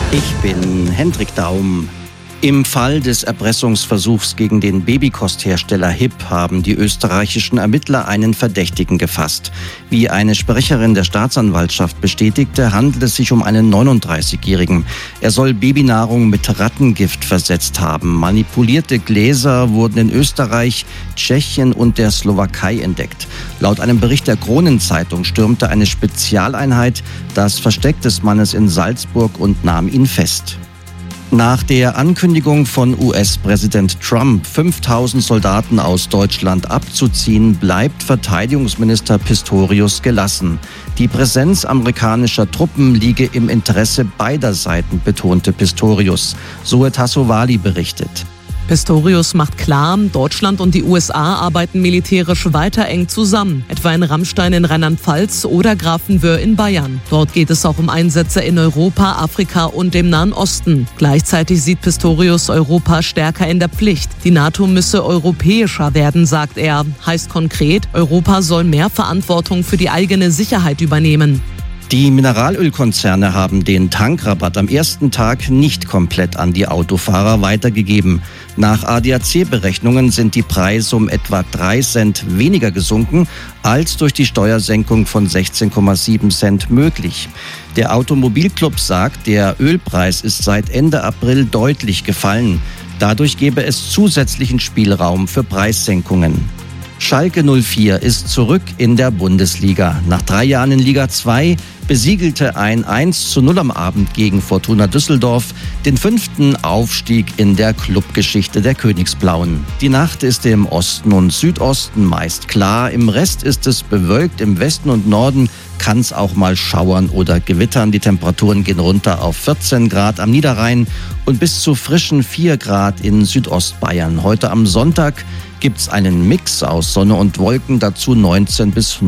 Ich bin Hendrik Daum. Im Fall des Erpressungsversuchs gegen den Babykosthersteller HIP haben die österreichischen Ermittler einen Verdächtigen gefasst. Wie eine Sprecherin der Staatsanwaltschaft bestätigte, handelt es sich um einen 39-Jährigen. Er soll Babynahrung mit Rattengift versetzt haben. Manipulierte Gläser wurden in Österreich, Tschechien und der Slowakei entdeckt. Laut einem Bericht der Kronenzeitung stürmte eine Spezialeinheit das Versteck des Mannes in Salzburg und nahm ihn fest. Nach der Ankündigung von US-Präsident Trump, 5000 Soldaten aus Deutschland abzuziehen, bleibt Verteidigungsminister Pistorius gelassen. Die Präsenz amerikanischer Truppen liege im Interesse beider Seiten, betonte Pistorius. So hat Tassovali berichtet. Pistorius macht klar, Deutschland und die USA arbeiten militärisch weiter eng zusammen, etwa in Rammstein in Rheinland-Pfalz oder Grafenwöhr in Bayern. Dort geht es auch um Einsätze in Europa, Afrika und dem Nahen Osten. Gleichzeitig sieht Pistorius Europa stärker in der Pflicht. Die NATO müsse europäischer werden, sagt er. Heißt konkret, Europa soll mehr Verantwortung für die eigene Sicherheit übernehmen. Die Mineralölkonzerne haben den Tankrabatt am ersten Tag nicht komplett an die Autofahrer weitergegeben. Nach ADAC-Berechnungen sind die Preise um etwa 3 Cent weniger gesunken, als durch die Steuersenkung von 16,7 Cent möglich. Der Automobilclub sagt, der Ölpreis ist seit Ende April deutlich gefallen. Dadurch gebe es zusätzlichen Spielraum für Preissenkungen. Schalke 04 ist zurück in der Bundesliga. Nach 3 Jahren in Liga 2 besiegelte ein 1:0 am Abend gegen Fortuna Düsseldorf den 5. Aufstieg in der Clubgeschichte der Königsblauen. Die Nacht ist im Osten und Südosten meist klar, im Rest ist es bewölkt, im Westen und Norden kann es auch mal schauern oder gewittern. Die Temperaturen gehen runter auf 14 Grad am Niederrhein und bis zu frischen 4 Grad in Südostbayern. Heute am Sonntag gibt es einen Mix aus Sonne und Wolken, dazu 19 bis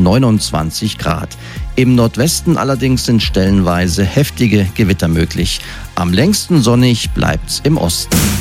29 Grad. Im Nordwesten allerdings sind stellenweise heftige Gewitter möglich. Am längsten sonnig bleibt's im Osten.